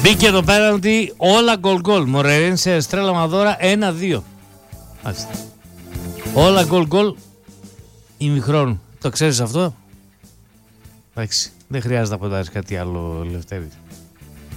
Μπήκε το πέναλτι, όλα γκολ. Μορερένσε Εστρέλα Μαδόρα 1-2. Μάλιστα. Όλα γκολ ημιχρόνου. Το ξέρεις αυτό? Εντάξει, δεν χρειάζεται να ποντάρεις κάτι άλλο, Λευτέρη.